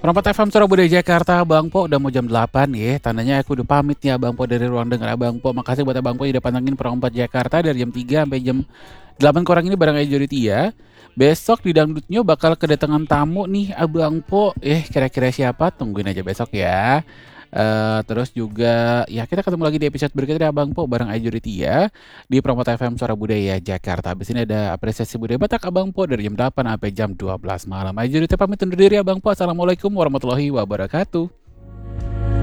Perempat FM Surabaya Jakarta, Bang Po udah mau jam 8 ya. Tandanya aku udah pamit nih Abang Po dari ruang dengar Abang Po. Makasih buat Abang Po yang udah pantengin Perempat Jakarta dari jam 3 sampai jam 8 kurang ini bareng Aja ya. Besok di Dangdutnya bakal kedatangan tamu nih Abang Po. Kira-kira siapa? Tungguin aja besok ya. Terus juga ya kita ketemu lagi di episode berikutnya Abang Po bareng Aja di Perempat FM Suara Budaya Jakarta. Habis ini ada apresiasi budaya Batak Abang Po dari jam 8 sampai jam 12 malam. Aja pamit undur diri Abang Po. Assalamualaikum warahmatullahi wabarakatuh.